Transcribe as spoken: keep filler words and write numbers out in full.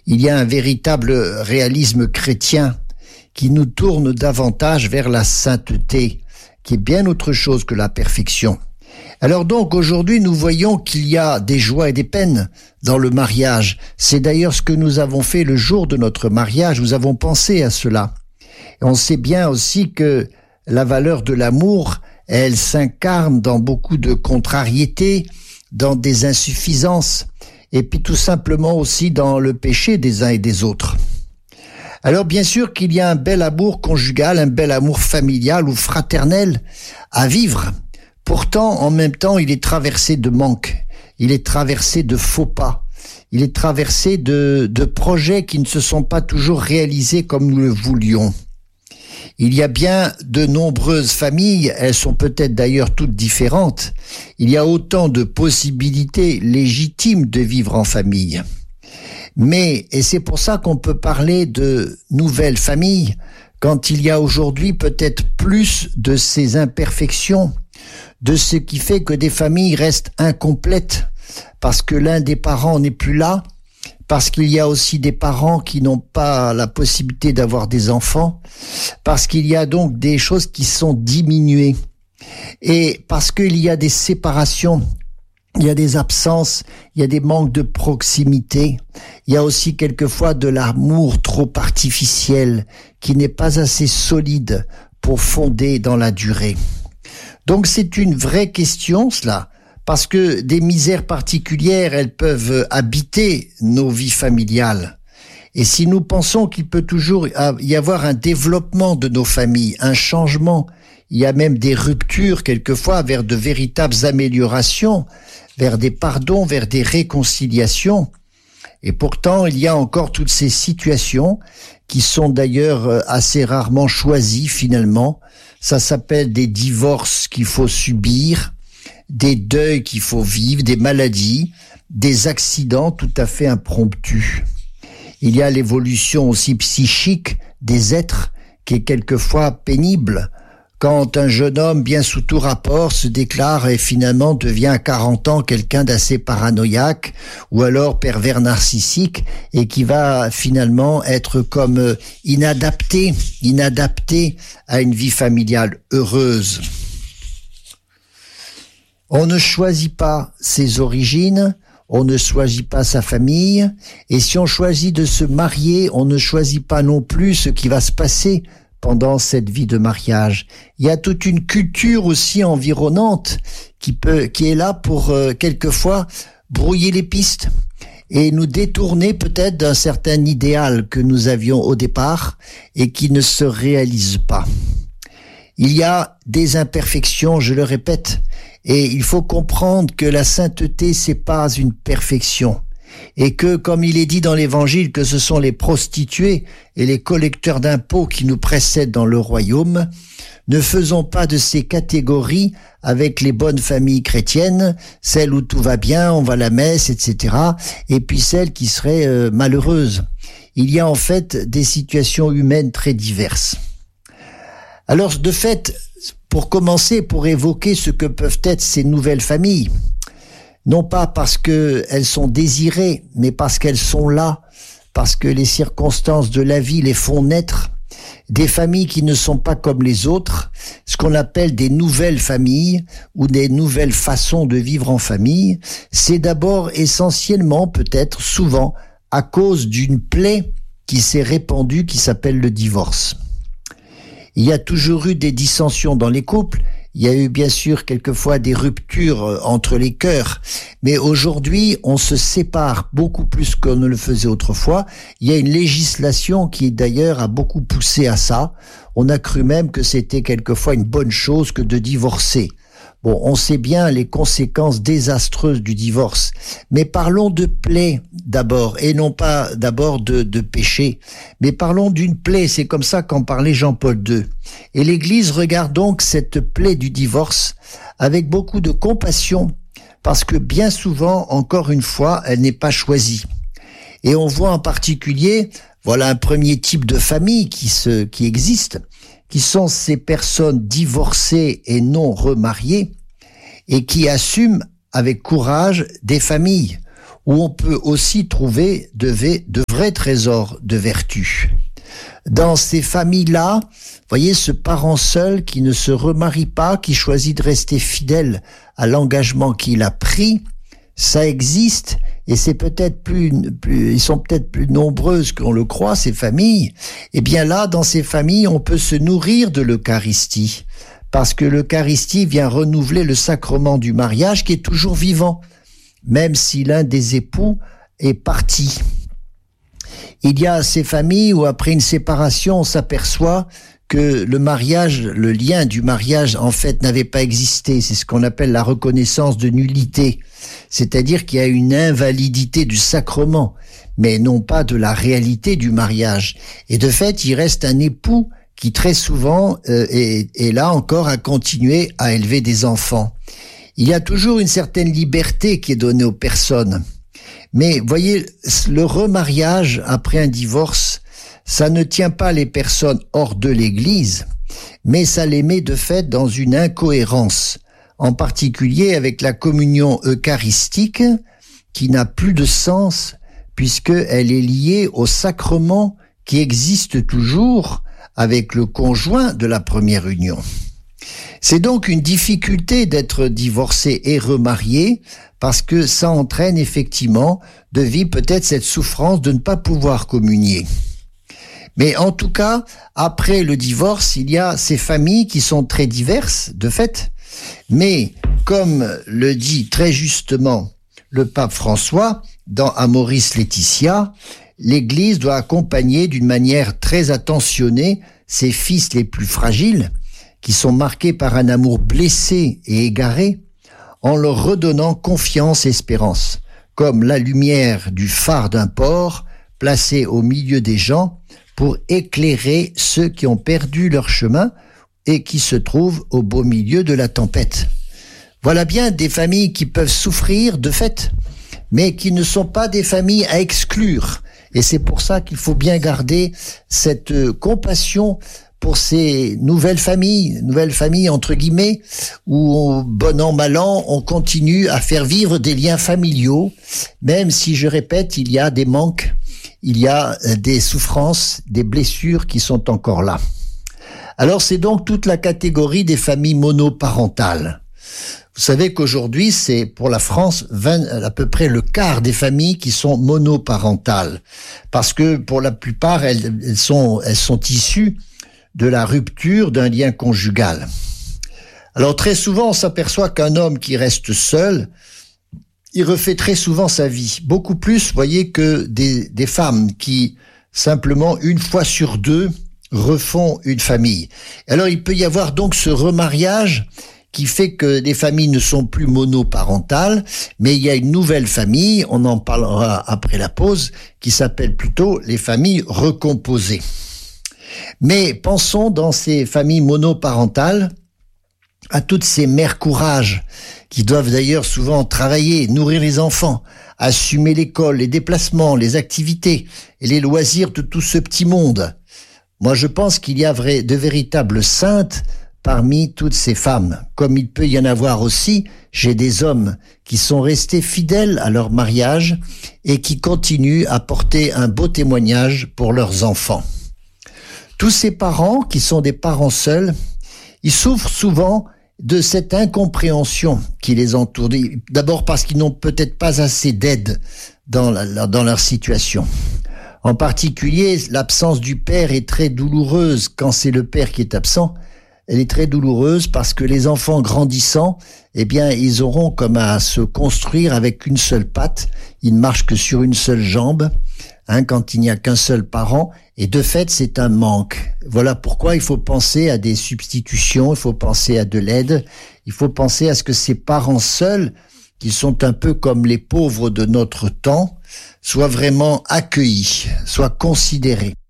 Il y a un véritable réalisme chrétien qui nous tourne davantage vers la sainteté, qui est bien autre chose que la perfection. Alors donc aujourd'hui nous voyons qu'il y a des joies et des peines dans le mariage. C'est d'ailleurs ce que nous avons fait le jour de notre mariage, nous avons pensé à cela. Et on sait bien aussi que la valeur de l'amour, elle s'incarne dans beaucoup de contrariétés, dans des insuffisances, et puis tout simplement aussi dans le péché des uns et des autres. Alors bien sûr qu'il y a un bel amour conjugal, un bel amour familial ou fraternel à vivre. Pourtant, en même temps, il est traversé de manques, il est traversé de faux pas, il est traversé de, de projets qui ne se sont pas toujours réalisés comme nous le voulions. Il y a bien de nombreuses familles, elles sont peut-être d'ailleurs toutes différentes. Il y a autant de possibilités légitimes de vivre en famille. Mais, et c'est pour ça qu'on peut parler de nouvelles familles, quand il y a aujourd'hui peut-être plus de ces imperfections, de ce qui fait que des familles restent incomplètes, parce que l'un des parents n'est plus là, parce qu'il y a aussi des parents qui n'ont pas la possibilité d'avoir des enfants, parce qu'il y a donc des choses qui sont diminuées, et parce qu'il y a des séparations, il y a des absences, il y a des manques de proximité, il y a aussi quelquefois de l'amour trop artificiel, qui n'est pas assez solide pour fonder dans la durée. Donc c'est une vraie question cela, parce que des misères particulières, elles peuvent habiter nos vies familiales. Et si nous pensons qu'il peut toujours y avoir un développement de nos familles, un changement, il y a même des ruptures quelquefois vers de véritables améliorations, vers des pardons, vers des réconciliations. Et pourtant, il y a encore toutes ces situations qui sont d'ailleurs assez rarement choisies finalement. Ça s'appelle des divorces qu'il faut subir, des deuils qu'il faut vivre, des maladies, des accidents tout à fait impromptus. Il y a l'évolution aussi psychique des êtres qui est quelquefois pénible. Quand un jeune homme bien sous tout rapport se déclare et finalement devient à quarante ans quelqu'un d'assez paranoïaque ou alors pervers narcissique et qui va finalement être comme inadapté, inadapté à une vie familiale heureuse. On ne choisit pas ses origines, on ne choisit pas sa famille, et si on choisit de se marier, on ne choisit pas non plus ce qui va se passer pendant cette vie de mariage. Il y a toute une culture aussi environnante qui peut, qui est là pour euh, quelquefois brouiller les pistes et nous détourner peut-être d'un certain idéal que nous avions au départ et qui ne se réalise pas. Il y a des imperfections, je le répète, et il faut comprendre que la sainteté, c'est pas une perfection. Et que, comme il est dit dans l'Évangile, que ce sont les prostituées et les collecteurs d'impôts qui nous précèdent dans le royaume, ne faisons pas de ces catégories avec les bonnes familles chrétiennes, celles où tout va bien, on va à la messe, et cetera, et puis celles qui seraient euh, malheureuses. Il y a en fait des situations humaines très diverses. Alors, de fait, pour commencer, pour évoquer ce que peuvent être ces nouvelles familles, non pas parce qu'elles sont désirées, mais parce qu'elles sont là, parce que les circonstances de la vie les font naître, des familles qui ne sont pas comme les autres, ce qu'on appelle des nouvelles familles ou des nouvelles façons de vivre en famille, c'est d'abord essentiellement, peut-être souvent, à cause d'une plaie qui s'est répandue, qui s'appelle le divorce. Il y a toujours eu des dissensions dans les couples, il y a eu bien sûr quelquefois des ruptures entre les cœurs, mais aujourd'hui on se sépare beaucoup plus qu'on ne le faisait autrefois. Il y a une législation qui d'ailleurs a beaucoup poussé à ça. On a cru même que c'était quelquefois une bonne chose que de divorcer. Bon, on sait bien les conséquences désastreuses du divorce, mais parlons de plaie d'abord, et non pas d'abord de, de péché, mais parlons d'une plaie, c'est comme ça qu'en parlait Jean-Paul deux. Et l'Église regarde donc cette plaie du divorce avec beaucoup de compassion, parce que bien souvent, encore une fois, elle n'est pas choisie. Et on voit en particulier, voilà un premier type de famille qui, se, qui existe, qui sont ces personnes divorcées et non remariées, et qui assument avec courage des familles, où on peut aussi trouver de, de vrais trésors de vertu. Dans ces familles-là, voyez, ce parent seul qui ne se remarie pas, qui choisit de rester fidèle à l'engagement qu'il a pris, ça existe, et c'est peut-être plus, plus, ils sont peut-être plus nombreuses qu'on le croit, ces familles. Et bien là, dans ces familles, on peut se nourrir de l'Eucharistie, parce que l'Eucharistie vient renouveler le sacrement du mariage qui est toujours vivant, même si l'un des époux est parti. Il y a ces familles où après une séparation, on s'aperçoit que le mariage, le lien du mariage, en fait, n'avait pas existé. C'est ce qu'on appelle la reconnaissance de nullité. C'est-à-dire qu'il y a une invalidité du sacrement, mais non pas de la réalité du mariage. Et de fait, il reste un époux qui très souvent euh, est, est là encore à continuer à élever des enfants. Il y a toujours une certaine liberté qui est donnée aux personnes. Mais voyez, le remariage après un divorce, ça ne tient pas les personnes hors de l'Église, mais ça les met de fait dans une incohérence, en particulier avec la communion eucharistique qui n'a plus de sens puisqu'elle est liée au sacrement qui existe toujours avec le conjoint de la première union. C'est donc une difficulté d'être divorcé et remarié parce que ça entraîne effectivement de vivre peut-être cette souffrance de ne pas pouvoir communier. Mais en tout cas, après le divorce, il y a ces familles qui sont très diverses, de fait. Mais, comme le dit très justement le pape François dans Amoris Laetitia, l'Église doit accompagner d'une manière très attentionnée ses fils les plus fragiles, qui sont marqués par un amour blessé et égaré, en leur redonnant confiance et espérance, comme la lumière du phare d'un port placé au milieu des gens, pour éclairer ceux qui ont perdu leur chemin et qui se trouvent au beau milieu de la tempête. Voilà bien des familles qui peuvent souffrir de fait, mais qui ne sont pas des familles à exclure. Et c'est pour ça qu'il faut bien garder cette compassion pour ces nouvelles familles, nouvelles familles entre guillemets, où bon an, mal an, on continue à faire vivre des liens familiaux, même si, je répète, il y a des manques, il y a des souffrances, des blessures qui sont encore là. Alors c'est donc toute la catégorie des familles monoparentales. Vous savez qu'aujourd'hui, c'est pour la France vingt, à peu près le quart des familles qui sont monoparentales, parce que pour la plupart, elles, elles sont, elles sont issues de la rupture d'un lien conjugal. Alors très souvent, on s'aperçoit qu'un homme qui reste seul, il refait très souvent sa vie, beaucoup plus, voyez, que des, des femmes qui, simplement, une fois sur deux, refont une famille. Alors il peut y avoir donc ce remariage qui fait que les familles ne sont plus monoparentales, mais il y a une nouvelle famille, on en parlera après la pause, qui s'appelle plutôt les familles recomposées. Mais pensons dans ces familles monoparentales à toutes ces mères courage qui doivent d'ailleurs souvent travailler, nourrir les enfants, assumer l'école, les déplacements, les activités et les loisirs de tout ce petit monde. Moi, je pense qu'il y a vrai, de véritables saintes parmi toutes ces femmes, comme il peut y en avoir aussi chez des hommes qui sont restés fidèles à leur mariage et qui continuent à porter un beau témoignage pour leurs enfants. Tous ces parents qui sont des parents seuls, ils souffrent souvent de cette incompréhension qui les entoure. D'abord parce qu'ils n'ont peut-être pas assez d'aide dans, la, dans leur situation. En particulier, l'absence du père est très douloureuse. Quand c'est le père qui est absent, elle est très douloureuse parce que les enfants grandissant, eh bien, ils auront comme à se construire avec une seule patte. Ils ne marchent que sur une seule jambe, hein, quand il n'y a qu'un seul parent. Et de fait, c'est un manque. Voilà pourquoi il faut penser à des substitutions, il faut penser à de l'aide, il faut penser à ce que ces parents seuls, qui sont un peu comme les pauvres de notre temps, soient vraiment accueillis, soient considérés.